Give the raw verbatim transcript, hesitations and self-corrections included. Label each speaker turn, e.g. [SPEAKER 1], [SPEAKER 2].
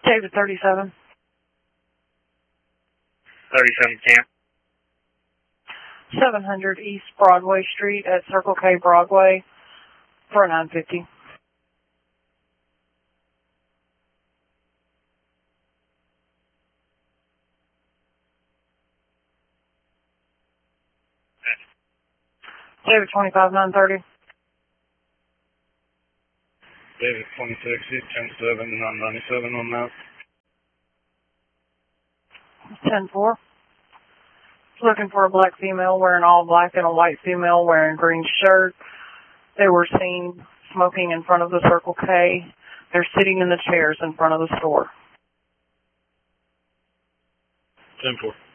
[SPEAKER 1] David thirty-seven.
[SPEAKER 2] thirty-seven camp.
[SPEAKER 1] seven hundred East Broadway Street at Circle K Broadway for nine fifty. David twenty-five nine thirty.
[SPEAKER 2] David twenty-six, ten seven, nine ninety-seven on that.
[SPEAKER 1] ten four. Looking for a black female wearing all black and a white female wearing green shirt. They were seen smoking in front of the Circle K. They're sitting in the chairs in front of the store.
[SPEAKER 2] ten four.